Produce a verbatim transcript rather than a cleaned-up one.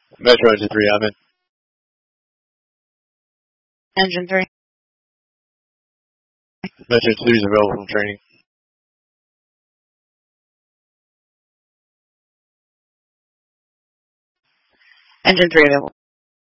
Metro Engine three, I'm in. Engine three. Metro Engine three is available from training. Engine three available.